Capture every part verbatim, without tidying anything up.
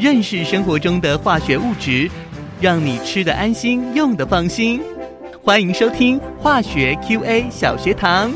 认识生活中的化学物质，让你吃得安心，用得放心。欢迎收听化学 Q A 小学堂。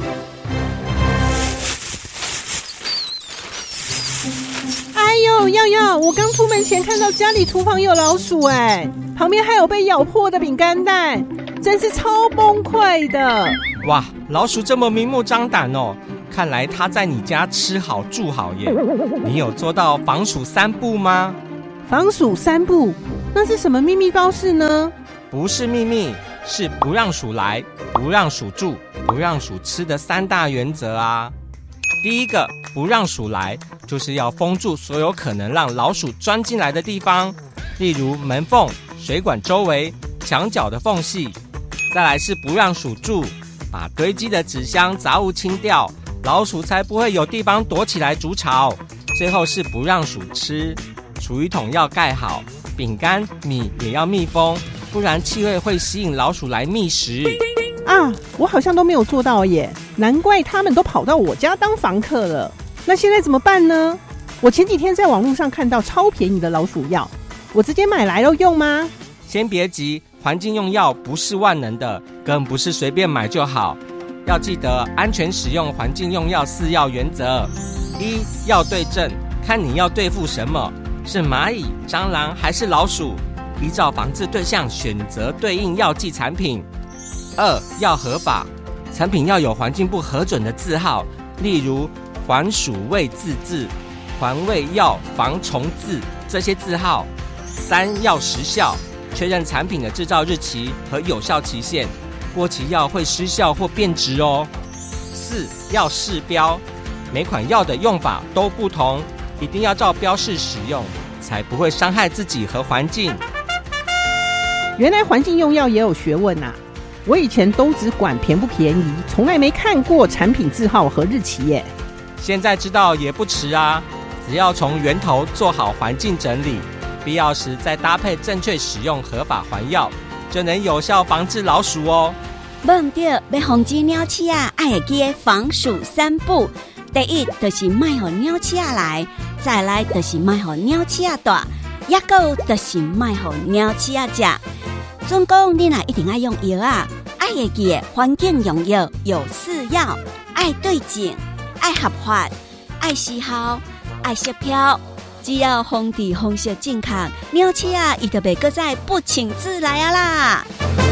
哎呦，耀耀，我刚出门前看到家里厨房有老鼠，哎，旁边还有被咬破的饼干蛋，真是超崩溃的。 哇，老鼠这么明目张胆哦，看来它在你家吃好住好耶。你有做到防鼠三不吗？ 防鼠三不，那是什么秘密包事呢？ 不是秘密，是不让鼠来，不让鼠住，不让鼠吃的三大原则啊。第一个，不让鼠来，就是要封住所有可能让老鼠钻进来的地方，例如门缝、水管周围、墙角的缝隙。再来是不让鼠住，把堆积的纸箱杂物清掉，老鼠才不会有地方躲起来筑巢。最后是不让鼠吃，厨余桶要盖好，饼干、米也要密封，不然气味会吸引老鼠来觅食。 啊，我好像都没有做到耶，难怪他们都跑到我家当房客了。那现在怎么办呢？我前几天在网络上看到超便宜的老鼠药，我直接买来了用吗？ 先别急，环境用药不是万能的，更不是随便买就好。要记得安全使用环境用药四要原则：一、要对症，看你要对付什么，是蚂蚁、蟑螂还是老鼠，依照防治对象选择对应药剂产品。二、要合法，产品要有环境部核准的字号，例如环鼠卫自治、环卫药防虫字这些字号。三、要时效，确认产品的制造日期和有效期限，过期药会失效或变质哦。四、要试标，每款药的用法都不同，一定要照标示使用，才不会伤害自己和环境。 原来环境用药也有学问啊！我以前都只管便不便宜，从来没看过产品字号和日期耶。 现在知道也不迟啊，只要从源头做好环境整理，必要时再搭配正确使用合法环药，就能有效防治老鼠哦。 忘掉要防止鸟鼠啊，爱会记得防鼠三不。第一就是卖予鸟鼠来，再来就是卖予鸟鼠大，也有就是卖予鸟鼠食。总共你若一定要用药啊，爱会记得环境用药有四要：爱对症、爱合法、爱时效、爱色票。只要防治方式正确，鸟鼠啊，伊就袂搁再不请自来啊啦。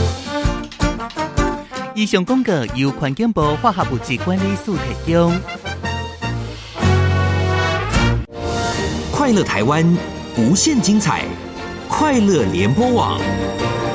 以上广告由环境部化学物质管理署提供。 快乐台湾，无限精彩，快乐联播网。